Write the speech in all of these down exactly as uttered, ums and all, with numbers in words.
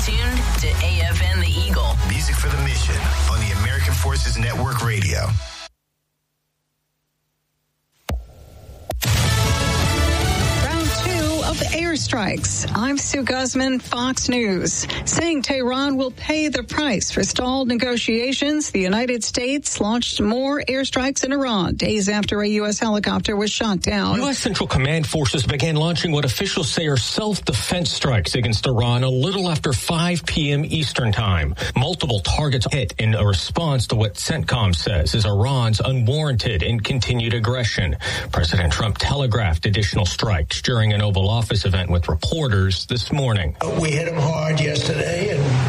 tuned to A F N The Eagle. Music for the mission on the American Forces Network Radio. Airstrikes. I'm Sue Guzman, Fox News. Saying Tehran will pay the price for stalled negotiations, the United States launched more airstrikes in Iran days after a U S helicopter was shot down. U S Central Command forces began launching what officials say are self-defense strikes against Iran a little after five p.m. Eastern Time. Multiple targets hit in a response to what CENTCOM says is Iran's unwarranted and continued aggression. President Trump telegraphed additional strikes during an Oval Office event with reporters this morning. We hit them hard yesterday,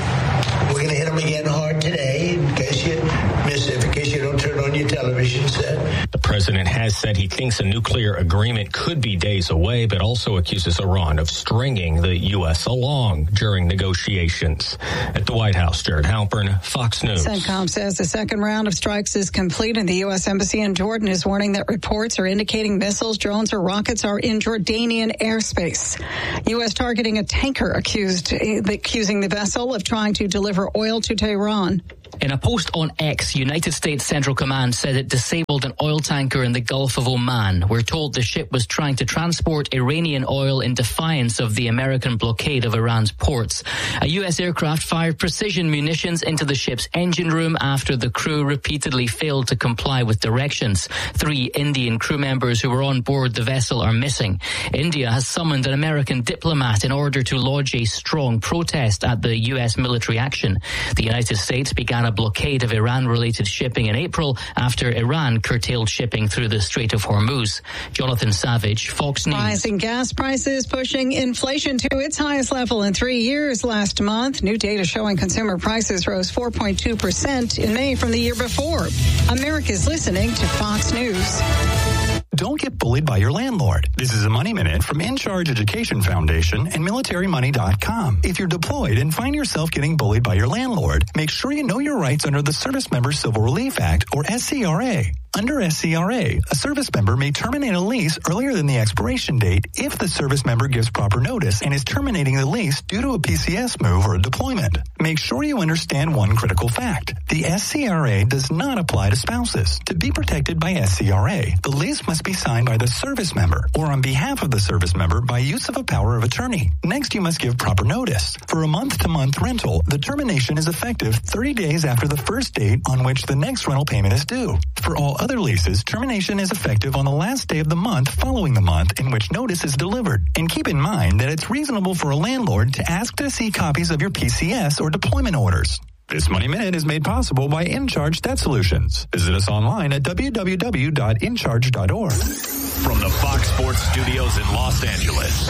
and we're going to hit them again hard today in case you miss it, in case you don't turn on your television set. The president has said he thinks a nuclear agreement could be days away, but also accuses Iran of stringing the U S along during negotiations. At the White House, Jared Halpern, Fox News. CENTCOM says the second round of strikes is complete, and the U S Embassy in Jordan is warning that reports are indicating missiles, drones, or rockets are in Jordanian airspace. U S targeting a tanker accused accusing the vessel of trying to deliver oil to Tehran. In a post on X, United States Central Command said it disabled an oil tanker in the Gulf of Oman. We're told the ship was trying to transport Iranian oil in defiance of the American blockade of Iran's ports. A U S aircraft fired precision munitions into the ship's engine room after the crew repeatedly failed to comply with directions. Three Indian crew members who were on board the vessel are missing. India has summoned an American diplomat in order to lodge a strong protest at the U S military action. The United States began a blockade of Iran-related shipping in April after Iran curtailed shipping through the Strait of Hormuz. Jonathan Savage, Fox News. Rising gas prices pushing inflation to its highest level in three years last month. New data showing consumer prices rose four point two percent in May from the year before. America's listening to Fox News. Don't get bullied by your landlord. This is a Money Minute from In Charge Education Foundation and military money dot com. If you're deployed and find yourself getting bullied by your landlord, make sure you know your rights under the Service Member Civil Relief Act, or S C R A. Under S C R A, a service member may terminate a lease earlier than the expiration date if the service member gives proper notice and is terminating the lease due to a P C S move or a deployment. Make sure you understand one critical fact. The S C R A does not apply to spouses. To be protected by S C R A, the lease must be signed by the service member or on behalf of the service member by use of a power of attorney. Next, you must give proper notice. For a month-to-month rental, the termination is effective thirty days after the first date on which the next rental payment is due. For all other leases, termination is effective on the last day of the month following the month in which notice is delivered. And keep in mind that it's reasonable for a landlord to ask to see copies of your P C S or deployment orders. This Money Minute is made possible by InCharge Debt Solutions. Visit us online at w w w dot in charge dot org. From the Fox Sports Studios in Los Angeles,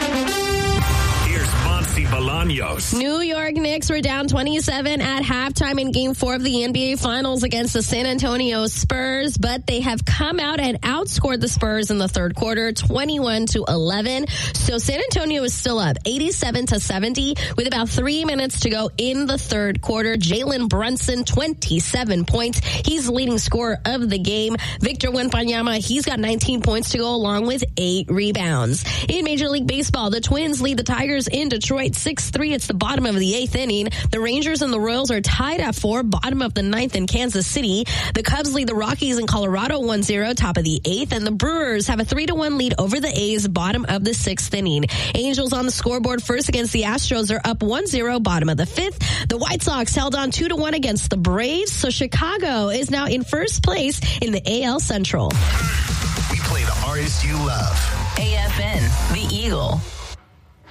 here's Monty Bolaños. New York Knicks were down twenty-seven at halftime in Game four of the N B A Finals against the San Antonio Spurs, but they have come out and outscored the Spurs in the third quarter, twenty-one to eleven. So San Antonio is still up, eighty-seven to seventy, with about three minutes to go in the third quarter. Jalen Brunson, twenty-seven points. He's the leading scorer of the game. Victor Wembanyama, he's got nineteen points to go along with eight rebounds. In Major League Baseball, the Twins lead the Tigers in Detroit six three. It's the bottom of the eighth inning. The Rangers and the Royals are tied at four, bottom of the ninth in Kansas City. The Cubs lead the Rockies in Colorado one zero, top of the eighth. And the Brewers have a three to one lead over the A's, bottom of the sixth inning. Angels on the scoreboard first against the Astros are up one zero, bottom of the fifth. The White Sox held on two to one against the Braves. So Chicago is now in first place in the A L Central. We play the artists you love. A F N, The Eagle.